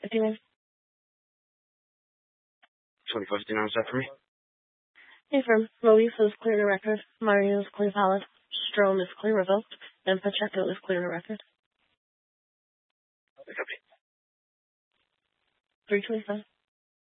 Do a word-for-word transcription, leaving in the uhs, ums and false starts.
If you may. twenty-four fifty-nine, is that for me? Affirm. Moise is clear to record. Mario is clear valid. Strom is clear revoked. And Pacheco is clear to record. Copy. three twenty-five.